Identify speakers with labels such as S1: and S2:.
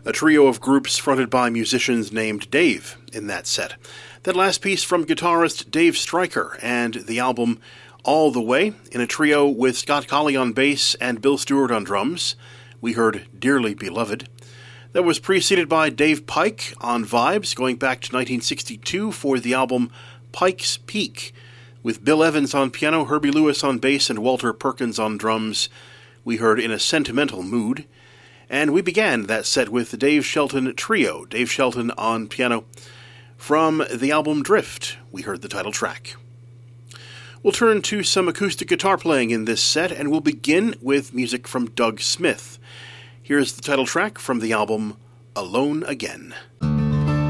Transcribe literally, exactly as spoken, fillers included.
S1: A trio of groups fronted by musicians named Dave in that set. That last piece from guitarist Dave Stryker and the album All the Way, in a trio with Scott Colley on bass and Bill Stewart on drums. We heard Dearly Beloved. That was preceded by Dave Pike on Vibes, going back to nineteen sixty-two for the album Pike's Peak, with Bill Evans on piano, Herbie Lewis on bass, and Walter Perkins on drums. We heard In a Sentimental Mood. And we began that set with the Dave Shelton Trio, Dave Shelton on piano. From the album Drift, we heard the title track. We'll turn to some acoustic guitar playing in this set, and we'll begin with music from Doug Smith. Here's the title track from the album Alone Again.